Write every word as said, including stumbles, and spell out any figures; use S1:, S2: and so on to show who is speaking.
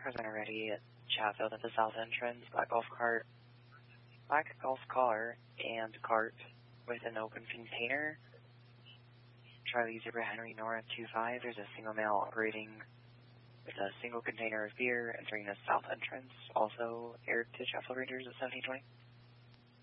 S1: present already at Chatfield at the south entrance. Black golf cart, black golf car and cart with an open container. Charlie Zebra Henry North two five. There's a single male operating with a single container of beer entering the south entrance. Also aired to Chatfield Rangers at seventeen twenty.